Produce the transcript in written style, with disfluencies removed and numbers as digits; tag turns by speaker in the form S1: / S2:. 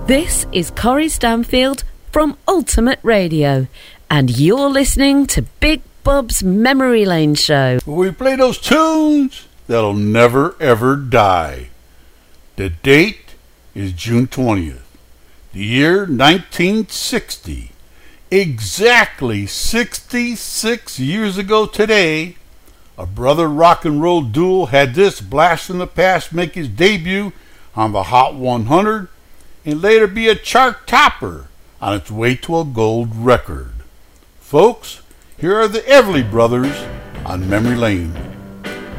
S1: This is Corrie Stanfield from Ultimate Radio, and you're listening to Big Bob's Memory Lane Show.
S2: We play those tunes that'll never ever die. The date is June 20th, the year 1960. Exactly 66 years ago today, a brother rock and roll duo had this blast from the past make his debut on the Hot 100 and later be a chart topper on its way to a gold record. Folks, here are the Everly Brothers on Memory Lane.